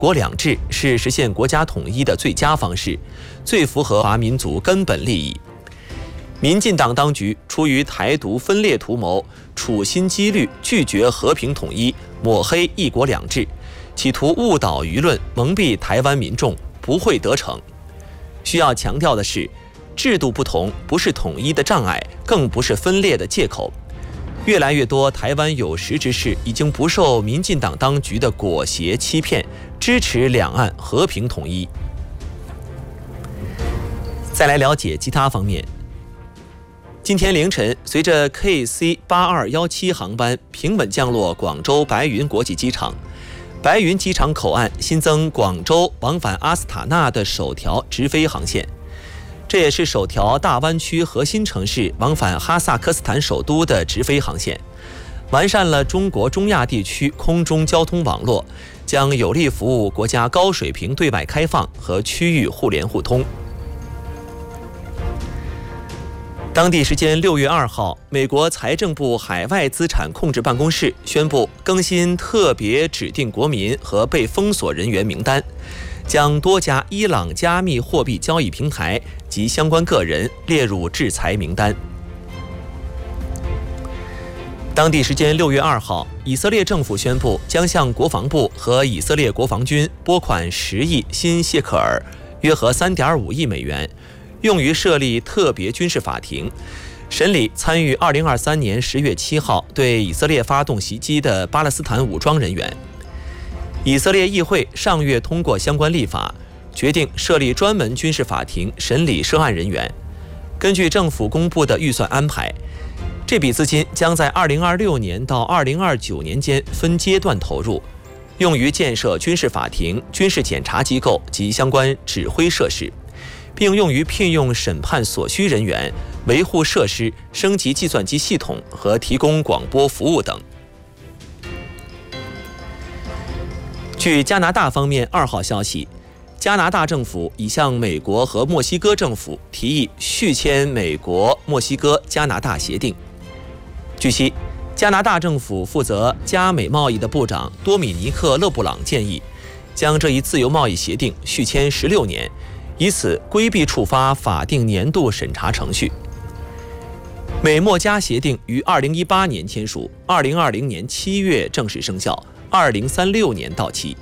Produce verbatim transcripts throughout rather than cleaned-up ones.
国两制是实现国家统一的最佳方式，最符合中华民族根本利益。民进党当局出于台独分裂图谋，处心积虑拒绝和平统一，抹黑一国两制，企图误导舆论，蒙蔽台湾民众，不会得逞。需要强调的是，制度不同不是统一的障碍，更不是分裂的借口。越来越多台湾有识之士已经不受民进党当局的裹挟欺骗，支持两岸和平统一。再来了解其他方面。今天凌晨，随着 K C 八二一七航班平稳降落广州白云国际机场，白云机场口岸新增广州往返阿斯塔纳的首条直飞航线，这也是首条大湾区核心城市往返哈萨克斯坦首都的直飞航线，完善了中国中亚地区空中交通网络，将有力服务国家高水平对外开放和区域互联互通。当地时间六月二号，美国财政部海外资产控制办公室宣布更新特别指定国民和被封锁人员名单，将多家伊朗加密货币交易平台及相关个人列入制裁名单。当地时间六月二号，以色列政府宣布将向国防部和以色列国防军拨款十亿新谢克尔，约合三点五亿美元，用于设立特别军事法庭，审理参与二零二三年十月七号对以色列发动袭击的巴勒斯坦武装人员。以色列议会上月通过相关立法，决定设立专门军事法庭审理涉案人员。根据政府公布的预算安排，这笔资金将在二零二六年到二零二九年间分阶段投入，用于建设军事法庭、军事检察机构及相关指挥设施，并用于聘用审判所需人员、维护设施、升级计算机系统和提供广播服务等。据加拿大方面二号消息，加拿大政府已向美国和墨西哥政府提议续签美国、墨西哥、加拿大协定。据悉，加拿大政府负责加美贸易的部长多米尼克·勒布朗建议，将这一自由贸易协定续签十六年，以此规避触发法定年度审查程序。美墨加协定于二零一八年签署，二零二零年七月正式生效，二零三六年到期。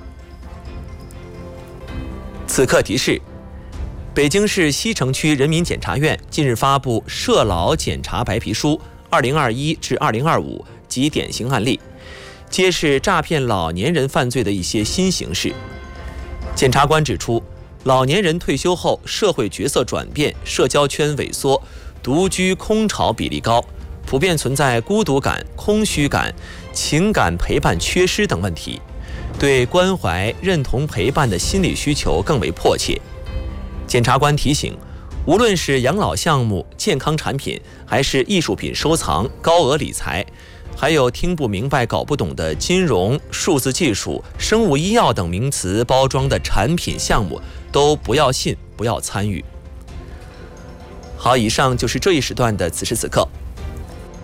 此刻提示：北京市西城区人民检察院近日发布涉老检察白皮书二零二一至二零二五及典型案例，揭示诈骗老年人犯罪的一些新形式。检察官指出，老年人退休后社会角色转变、社交圈萎缩、独居空巢比例高，普遍存在孤独感、空虚感、情感陪伴缺失等问题，对关怀、认同、陪伴的心理需求更为迫切。检察官提醒，无论是养老项目、健康产品，还是艺术品收藏、高额理财，还有听不明白、搞不懂的金融、数字技术、生物医药等名词包装的产品项目，都不要信，不要参与。好，以上就是这一时段的此时此刻。